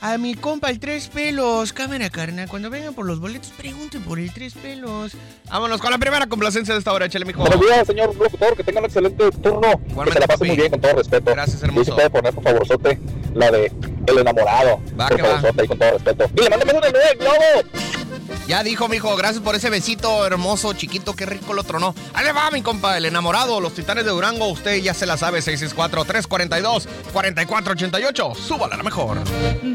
A mi compa el Tres Pelos. Cámara, carnal. Cuando vengan por los boletos, pregunten por el Tres Pelos. Vámonos con la primera complacencia de esta hora. Échale, mijo. Buenos días, señor locutor. Que tenga un excelente turno. Que se la pase muy bien, con todo respeto. Gracias, hermoso. Y si puede poner, por favorzote, la de El Enamorado. Va, por que va. favorzote, ahí con todo respeto. Y le mando besos de nuevo, globo. Ya dijo, mijo, gracias por ese besito hermoso, chiquito, qué rico lo tronó. Ahí le va, mi compa, el enamorado, los Titanes de Durango, usted ya se la sabe, 664-342-4488. Súbala, la mejor.